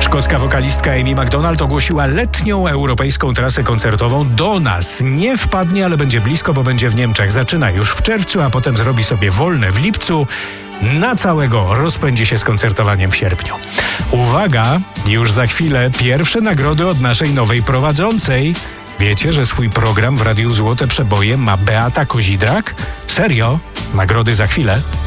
Szkocka wokalistka Amy Macdonald ogłosiła letnią europejską trasę koncertową. Do nas nie wpadnie, ale będzie blisko, bo będzie w Niemczech. Zaczyna już w czerwcu, a potem zrobi sobie wolne w lipcu. Na całego rozpędzi się z koncertowaniem w sierpniu. Uwaga, już za chwilę pierwsze nagrody od naszej nowej prowadzącej. Wiecie, że swój program w Radiu Złote Przeboje ma Beata Kozidrak? Serio? Nagrody za chwilę.